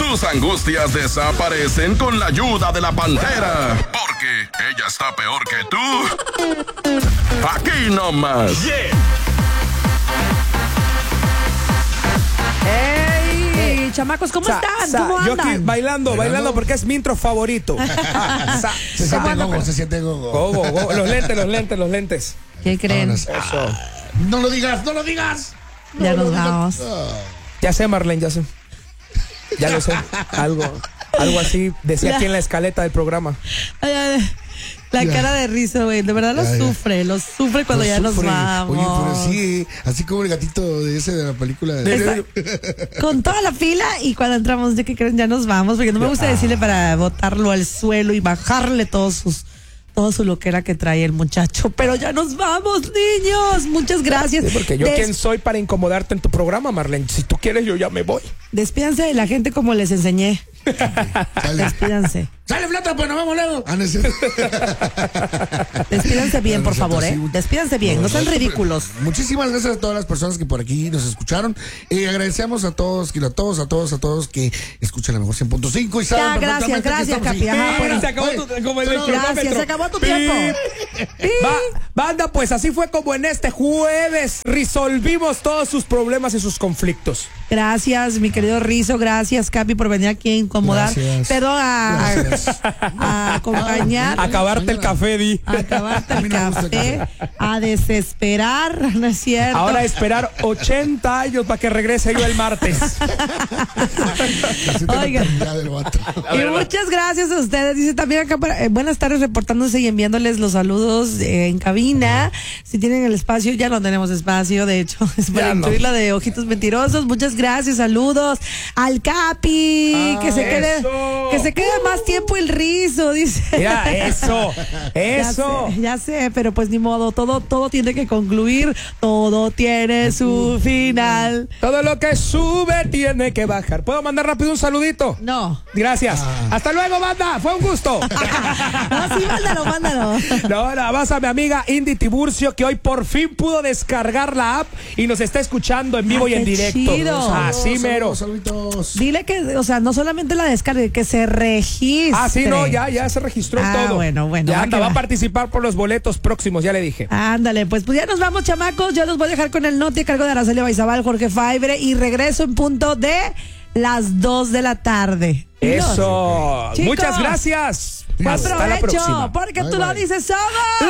Tus angustias desaparecen con la ayuda de la Pantera. Porque ella está peor que tú. Aquí nomás. ¡Ey! Chamacos, ¿cómo están? ¿Cómo andan? Yo aquí bailando porque es mi intro favorito. Se siente gogo. Gogo. Los lentes. ¿Qué creen? Eso. No lo digas. Ya nos vamos. Ya sé, Marlene, ya sé. Ya lo sé. Algo así decía aquí en la escaleta del programa. La cara de Rizo, güey, de verdad lo sufre cuando ya nos vamos. Oye, pero sí, así como el gatito de ese de la película. Con toda la fila y cuando entramos, ¿de qué creen? Ya nos vamos, porque no me gusta decirle para botarlo al suelo y bajarle toda su loquera que trae el muchacho. Pero ya nos vamos, niños. Muchas gracias. Sí, porque yo quién soy para incomodarte en tu programa, Marlene. Si tú quieres, yo ya me voy. Despídanse de la gente como les enseñé. Despídanse. Sale, Flota, pues nos vamos luego. Despídanse bien, por favor, ¿eh? Despídanse bien, no sean ridículos. Muchísimas gracias a todas las personas que por aquí nos escucharon. Agradecemos a todos que escuchan la mejor 100.5 y saben perfectamente gracias, que estamos Capi. Ajá, Bueno, se acabó como el del gracias, cronómetro. se acabó tu tiempo. Banda, pues así fue como en este jueves resolvimos todos sus problemas y sus conflictos. Gracias, mi querido Rizo. Gracias, Capi, por venir aquí a incomodar. Gracias. Pero a acompañar. A acabarte el café, Di. A acabarte el café. A desesperar, ¿no es cierto? Ahora a esperar 80 años para que regrese yo el martes. Oigan. Y muchas gracias a ustedes. Dice también acá, buenas tardes, reportándose y enviándoles los saludos en cabina. Si tienen el espacio, ya no tenemos espacio, de hecho, es para incluir la de Ojitos Mentirosos. Muchas gracias, saludos al Capi, que se quede más tiempo el Rizo, dice. Mira, eso. Ya sé, pero pues ni modo, todo tiene que concluir, todo tiene su final. Todo lo que sube tiene que bajar. ¿Puedo mandar rápido un saludito? No. Gracias. Hasta luego, banda. Fue un gusto. No, sí, mándalo. No, nada más a mi amiga Indy Tiburcio, que hoy por fin pudo descargar la app y nos está escuchando en vivo y en directo. Chido. Así mero. Saluditos. Dile que, o sea, no solamente la descargue, que se registre. Ah, sí, no, ya se registró todo. Bueno. Ya anda, va a participar por los boletos próximos, ya le dije. Ándale, pues ya nos vamos, chamacos. Yo los voy a dejar con el noti a cargo de Araceli Baizabal, Jorge Faibre, y regreso en punto de las 2 de la tarde. Eso. Chicos, Muchas gracias. Buen Hasta la próxima. provecho, porque Bye, tú lo bye. dices, somos